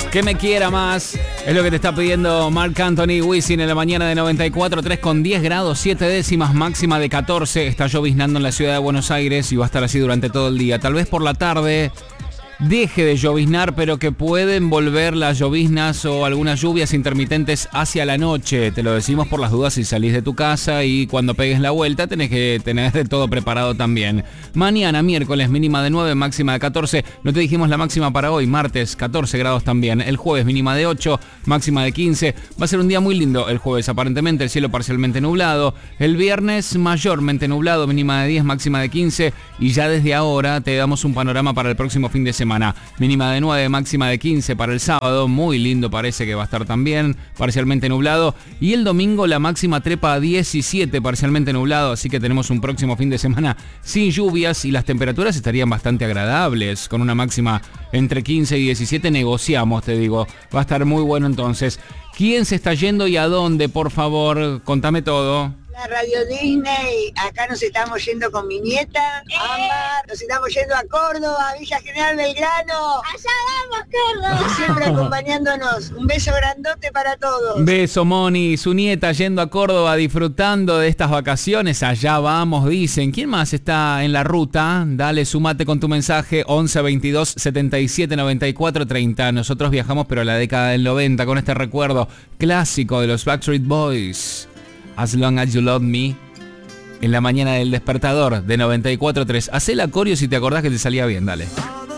Que me quiera más. Es lo que te está pidiendo Marc Anthony. Wisin en la mañana de 94.3 con 10 grados, 7 décimas, máxima de 14. Está lloviznando en la ciudad de Buenos Aires y va a estar así durante todo el día. Tal vez por la tarde deje de lloviznar, pero que pueden volver las lloviznas o algunas lluvias intermitentes hacia la noche. Te lo decimos por las dudas si salís de tu casa y cuando pegues la vuelta tenés que tener de todo preparado también. Mañana, miércoles, mínima de 9, máxima de 14. No te dijimos la máxima para hoy, martes, 14 grados también. El jueves, mínima de 8, máxima de 15. Va a ser un día muy lindo el jueves, aparentemente, el cielo parcialmente nublado. El viernes, mayormente nublado, mínima de 10, máxima de 15. Y ya desde ahora te damos un panorama para el próximo fin de semana. Mínima de 9, máxima de 15 para el sábado. Muy lindo parece que va a estar también, parcialmente nublado. Y el domingo la máxima trepa a 17, parcialmente nublado. Así que tenemos un próximo fin de semana sin lluvias y las temperaturas estarían bastante agradables. Con una máxima entre 15 y 17 negociamos, te digo. Va a estar muy bueno entonces. ¿Quién se está yendo y a dónde? Por favor, contame todo. La Radio Disney, acá nos estamos yendo con mi nieta, Ámbar, nos estamos yendo a Córdoba, Villa General Belgrano. ¡Allá vamos, Córdoba! Siempre acompañándonos. Un beso grandote para todos. Beso, Moni, su nieta yendo a Córdoba disfrutando de estas vacaciones. Allá vamos, dicen. ¿Quién más está en la ruta? Dale, sumate con tu mensaje 11 22 77 94 30. Nosotros viajamos pero a la década del 90 con este recuerdo clásico de los Backstreet Boys. As Long As You Love Me, en la mañana del despertador de 94.3. Hacé el acorio si te acordás que te salía bien, dale.